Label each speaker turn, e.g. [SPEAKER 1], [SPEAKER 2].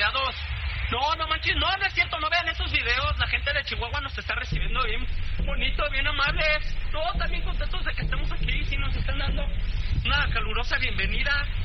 [SPEAKER 1] rodeados. No, no manches, no es cierto, no vean esos videos. La gente de Chihuahua nos está recibiendo bien bonito, bien amables. No, también contentos de que estemos aquí, sí nos están dando una calurosa bienvenida.